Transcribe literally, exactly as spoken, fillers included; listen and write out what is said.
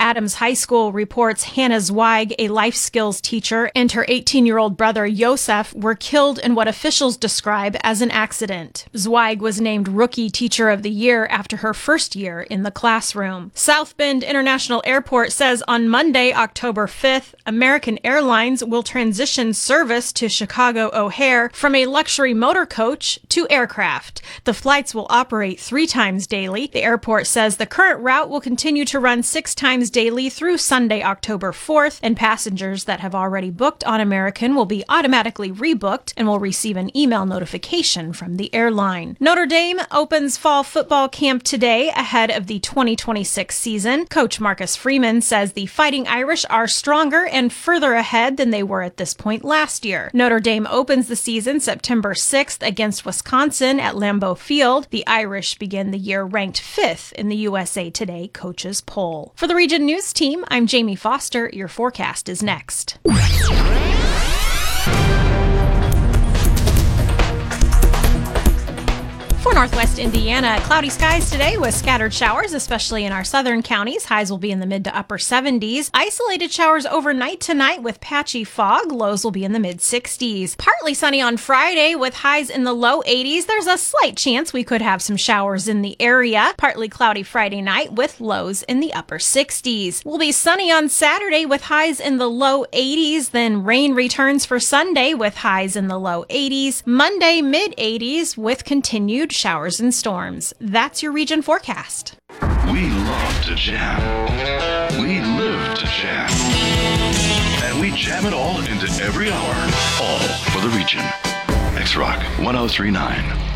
Adams High School reports Hannah Zweig, a life skills teacher, and her eighteen-year-old brother Yosef were killed in what officials describe as an accident. Zweig was named Rookie Teacher of the Year after her first year in the classroom. South Bend International Airport says on Monday, October fifth, American Airlines will transition service to Chicago O'Hare from a luxury motor coach to aircraft. The flights will operate three times daily. The airport says the current route will continue to run six times daily through Sunday, October fourth, and passengers that have already booked on American will be automatically rebooked and will receive an email notification from the airline. Notre Dame opens fall football camp today ahead of the twenty twenty-six season. Coach Marcus Freeman says the Fighting Irish are stronger and further ahead than they were at this point last year. Notre Dame opens the season September sixth against Wisconsin at Lambeau Field. The Irish begin the year ranked fifth in the U S A Today coaches poll. For the Region News Team, I'm Jamie Foster. Your forecast is next. For Northwest Indiana, cloudy skies today with scattered showers, especially in our southern counties. Highs will be in the mid to upper seventies. Isolated showers overnight tonight with patchy fog. Lows will be in the mid sixties. Partly sunny on Friday with highs in the low eighties. There's a slight chance we could have some showers in the area. Partly cloudy Friday night with lows in the upper sixties. We'll be sunny on Saturday with highs in the low eighties. Then rain returns for Sunday with highs in the low eighties. Monday, mid eighties with continued showers and storms. That's your region forecast. We love to jam. We live to jam. And we jam it all into every hour. All for the region. X-Rock one oh three point nine.